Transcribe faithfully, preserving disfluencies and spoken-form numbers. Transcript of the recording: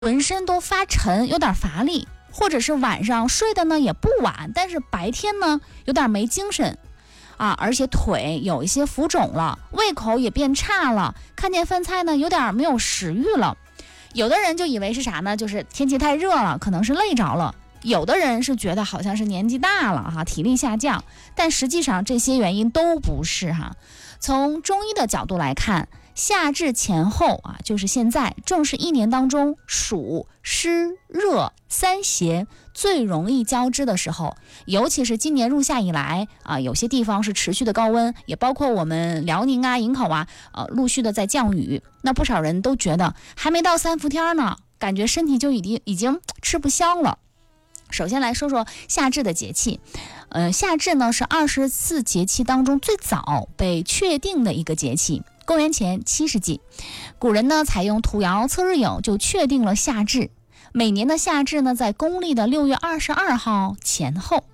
浑身都发沉，有点乏力，或者是晚上睡的呢也不晚，但是白天呢有点没精神啊，而且腿有一些浮肿了，胃口也变差了，看见饭菜呢有点没有食欲了。有的人就以为是啥呢，就是天气太热了，可能是累着了。有的人是觉得好像是年纪大了哈，体力下降，但实际上这些原因都不是哈。从中医的角度来看，夏至前后啊，就是现在正是一年当中暑湿热三邪最容易交织的时候，尤其是今年入夏以来啊，有些地方是持续的高温，也包括我们辽宁啊、营口啊，呃，陆续的在降雨。那不少人都觉得还没到三伏天呢，感觉身体就已经已经吃不消了。首先来说说夏至的节气，呃，夏至呢是二十四节气当中最早被确定的一个节气。公元前七世纪，古人呢采用土窑测日影就确定了夏至。每年的夏至呢，在公历的六月二十二号前后。